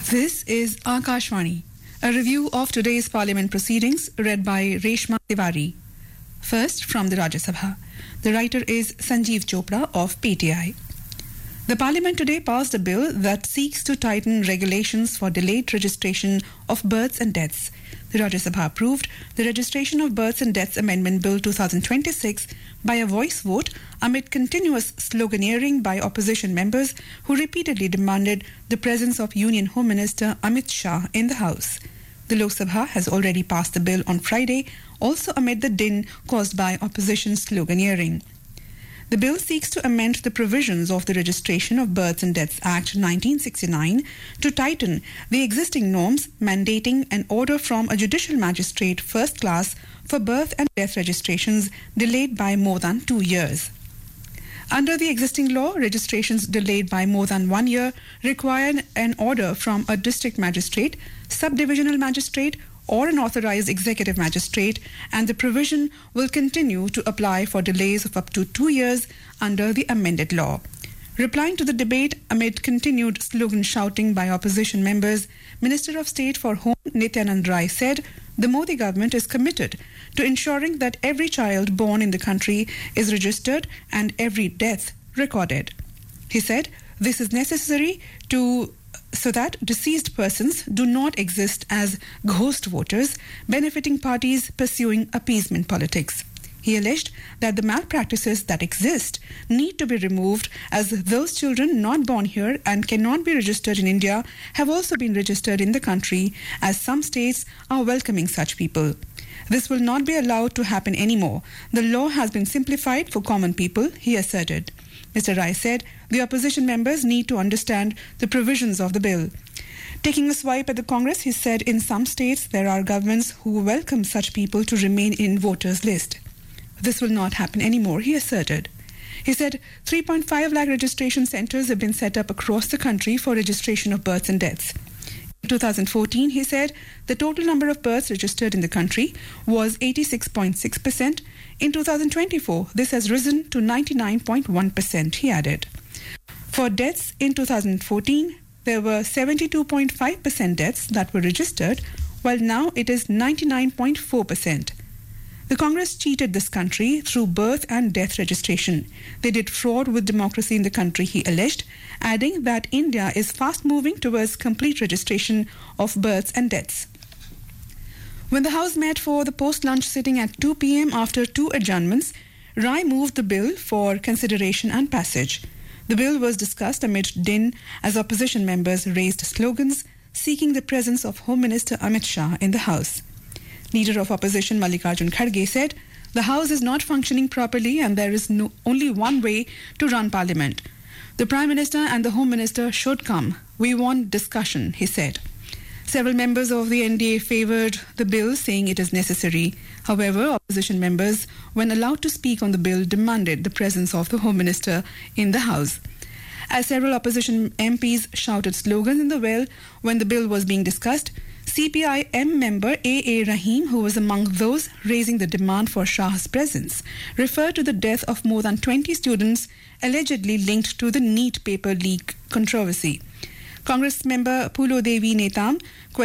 This is Akashvani, a review of today's Parliament proceedings read by Reshma Tiwari. First, from the Rajya Sabha. The writer is Sanjeev Chopra of PTI. The Parliament today passed a bill that seeks to tighten regulations for delayed registration of births and deaths. The Rajya Sabha approved the Registration of Births and Deaths Amendment Bill 2026 by a voice vote amid continuous sloganeering by opposition members who repeatedly demanded the presence of Union Home Minister Amit Shah in the House. The Lok Sabha has already passed the bill on Friday, also amid the din caused by opposition sloganeering. The bill seeks to amend the provisions of the Registration of Births and Deaths Act 1969 to tighten the existing norms, mandating an order from a judicial magistrate first class for birth and death registrations delayed by more than 2 years. Under the existing law, registrations delayed by more than 1 year require an order from a district magistrate, subdivisional magistrate, or an authorized executive magistrate, and the provision will continue to apply for delays of up to 2 years under the amended law. Replying to the debate amid continued slogan shouting by opposition members, Minister of State for Home Nityanand Rai said the Modi government is committed to ensuring that every child born in the country is registered and every death recorded. He said this is necessary so that deceased persons do not exist as ghost voters, benefiting parties pursuing appeasement politics. He alleged that the malpractices that exist need to be removed, as those children not born here and cannot be registered in India have also been registered in the country, as some states are welcoming such people. This will not be allowed to happen anymore. The law has been simplified for common people, he asserted. Mr. Rai said the opposition members need to understand the provisions of the bill. Taking a swipe at the Congress, he said in some states there are governments who welcome such people to remain in voters' list. This will not happen anymore, he asserted. He said 3.5 lakh registration centres have been set up across the country for registration of births and deaths. In 2014, he said the total number of births registered in the country was 86.6%. In 2024, this has risen to 99.1%, he added. For deaths in 2014, there were 72.5% deaths that were registered, while now it is 99.4%. The Congress cheated this country through birth and death registration. They did fraud with democracy in the country, he alleged, adding that India is fast moving towards complete registration of births and deaths. When the House met for the post-lunch sitting at 2 p.m. after 2 adjournments, Rai moved the bill for consideration and passage. The bill was discussed amid din as opposition members raised slogans seeking the presence of Home Minister Amit Shah in the House. Leader of opposition Mallikarjun Kharge said the House is not functioning properly and there is only one way to run Parliament. The Prime Minister and the Home Minister should come. We want discussion, he said. Several members of the NDA favoured the bill, saying it is necessary. However, opposition members, when allowed to speak on the bill, demanded the presence of the Home Minister in the House. As several opposition MPs shouted slogans in the well when the bill was being discussed, CPI-M member A.A. Rahim, who was among those raising the demand for Shah's presence, referred to the death of more than 20 students allegedly linked to the NEET paper leak controversy. Congress member Pulo Devi Netam